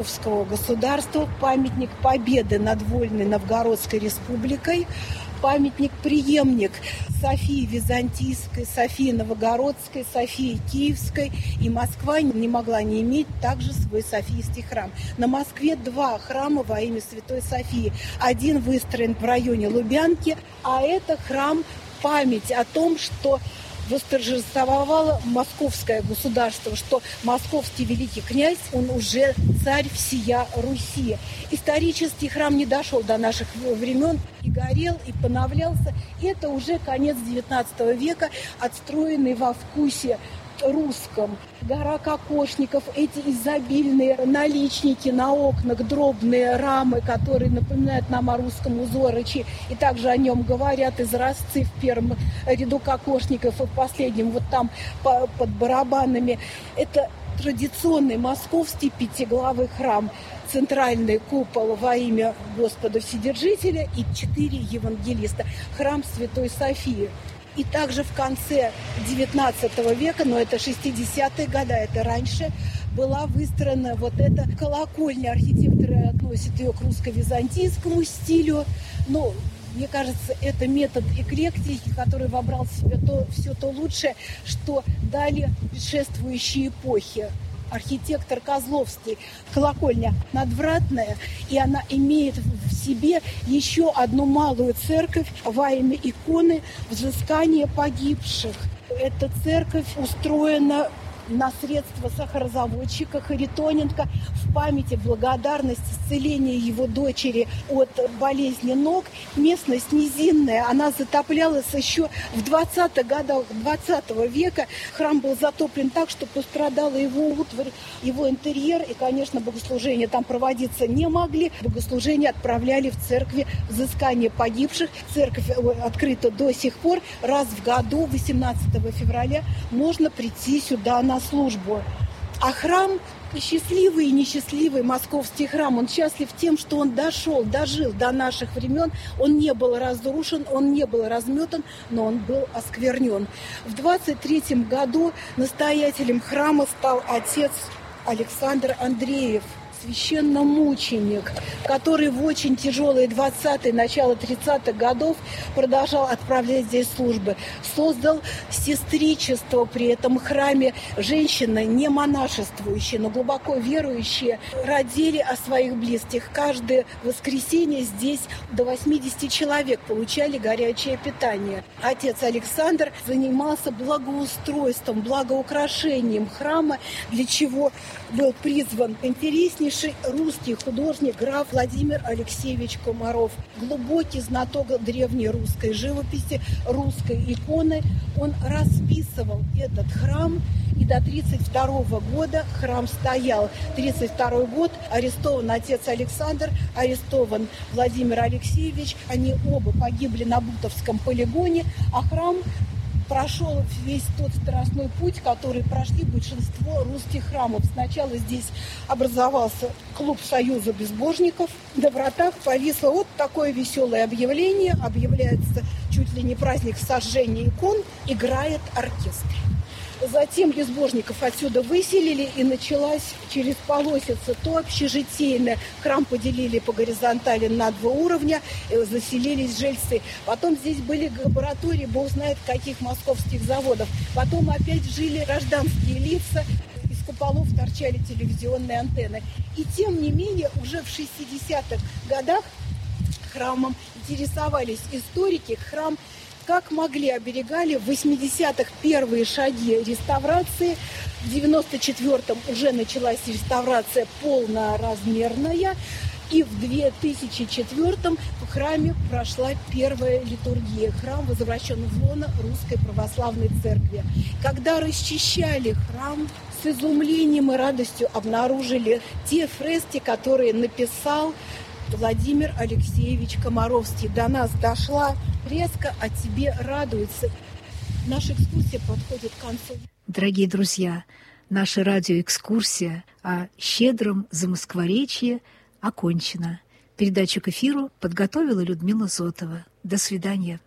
государства, памятник победы над Вольной Новгородской республикой, памятник-преемник Софии Византийской, Софии Новгородской, Софии Киевской. И Москва не могла не иметь также свой Софийский храм. На Москве 2 храма во имя Святой Софии. Один выстроен в районе Лубянки, а это храм память о том, что восторжествовало московское государство, что московский великий князь, он уже царь всея Руси. Исторический храм не дошел до наших времен, и горел, и поновлялся. Это уже конец XIX века, отстроенный во вкусе русском. Гора кокошников, эти изобильные наличники на окнах, дробные рамы, которые напоминают нам о русском узороче, и также о нем говорят изразцы в первом ряду кокошников и в последнем вот там под барабанами. Это традиционный московский пятиглавый храм. Центральный купол во имя Господа Вседержителя и 4 евангелиста. Храм Святой Софии. И также в конце XIX века, но это 60-е годы, это раньше, была выстроена вот эта колокольня. Архитекторы относят ее к русско-византийскому стилю. Но, мне кажется, это метод эклектики, который вобрал в себя все то лучшее, что дали предшествующие эпохи. Архитектор Козловский. Колокольня надвратная, и она имеет в себе еще одну малую церковь во имя иконы взыскания погибших. Эта церковь устроена на средства сахарозаводчика Харитоненко в памяти, в благодарность исцеления его дочери от болезни ног. Местность низинная, она затоплялась еще в 20-х годах 20 века. Храм был затоплен так, что пострадала его утварь, его интерьер, и, конечно, богослужения там проводиться не могли. Богослужения отправляли в церкви взыскания погибших. Церковь открыта до сих пор. Раз в году, 18 февраля, можно прийти сюда на службу. А храм, счастливый и несчастливый московский храм, он счастлив тем, что он дожил до наших времен. Он не был разрушен, он не был разметан, но он был осквернен. В 23 году настоятелем храма стал отец Александр Андреев, священномученик, который в очень тяжелые 20-е, начало 30-х годов продолжал отправлять здесь службы. Создал сестричество при этом храме. Женщины, не монашествующие, но глубоко верующие, родили о своих близких. Каждое воскресенье здесь до 80 человек получали горячее питание. Отец Александр занимался благоустройством, благоукрашением храма, для чего был призван интереснейший русский художник граф Владимир Алексеевич Комаров. Глубокий знаток древней русской живописи, русской иконы. Он расписывал этот храм, и до 1932 года храм стоял. 1932 год, арестован отец Александр, арестован Владимир Алексеевич. Они оба погибли на Бутовском полигоне, а храм прошел весь тот страстной путь, который прошли большинство русских храмов. Сначала здесь образовался клуб Союза безбожников. На вратах повисло вот такое веселое объявление. Объявляется чуть ли не праздник сожжения икон. Играет оркестр. Затем безбожников отсюда выселили, и началась через полосица то общежитейное. Храм поделили по горизонтали на 2 уровня, заселились жильцы. Потом здесь были лаборатории, бог знает каких московских заводов. Потом опять жили гражданские лица, из куполов торчали телевизионные антенны. И тем не менее, уже в 60-х годах храмом интересовались историки. Храм как могли оберегали. В 80-х первые шаги реставрации. В 94-м уже началась реставрация полноразмерная. И в 2004-м в храме прошла первая литургия. Храм возвращен в лоно Русской Православной Церкви. Когда расчищали храм, с изумлением и радостью обнаружили те фрески, которые написал Владимир Алексеевич Комаровский. До нас дошла фреска «О тебе радуется». Наша экскурсия подходит к концу. Дорогие друзья, наша радиоэкскурсия о щедром Замоскворечье окончена. Передачу к эфиру подготовила Людмила Зотова. До свидания.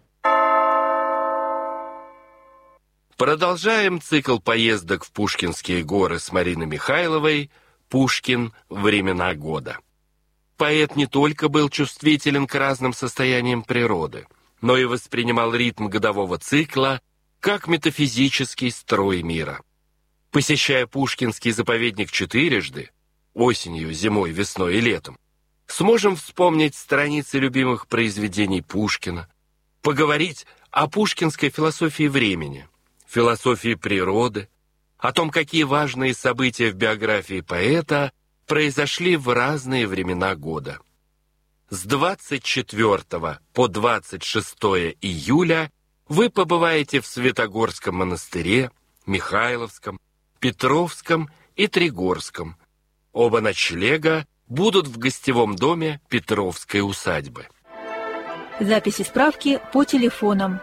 Продолжаем цикл поездок в Пушкинские горы с Мариной Михайловой Пушкин «Времена года». Поэт не только был чувствителен к разным состояниям природы, но и воспринимал ритм годового цикла как метафизический строй мира. Посещая Пушкинский заповедник четырежды, осенью, зимой, весной и летом, сможем вспомнить страницы любимых произведений Пушкина, поговорить о пушкинской философии времени, философии природы, о том, какие важные события в биографии поэта произошли в разные времена года. С 24 по 26 июля вы побываете в Святогорском монастыре, Михайловском, Петровском и Тригорском. Оба ночлега будут в гостевом доме Петровской усадьбы. Записи справки по телефонам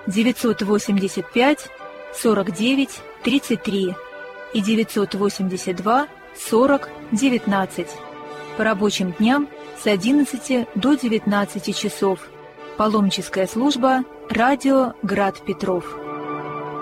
985 49 33 и 982 40 19. По рабочим дням с 11 до 19 часов. Паломническая служба «Радио Град Петров».